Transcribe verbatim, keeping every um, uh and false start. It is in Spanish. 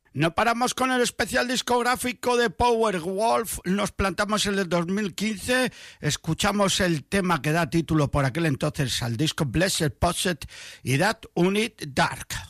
No paramos con el especial discográfico de Powerwolf, nos plantamos en el dos mil quince, escuchamos el tema que da título por aquel entonces al disco Blessed Possessed y That Unit Dark.